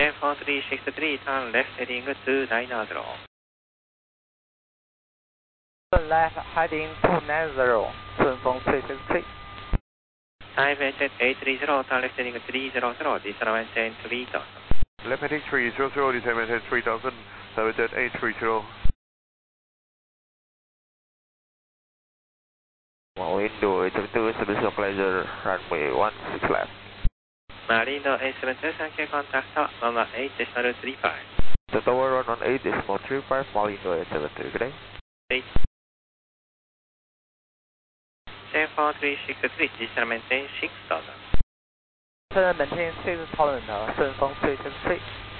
4363, turn left heading to 990. Turn left heading 290, 顺风363. Taipei Jet 830, turn left heading 300, descend maintain 3000. Left heading 300, descend maintain 3000, Taipei Jet 830. Window 872, submission pleasure, runway 16 left. Marino 872, thank you, contact number 8.35. The tower run on 8.35, Marino 872, good day. 8. 4363, descend maintain 6000. Turn maintain 6000,顺风363.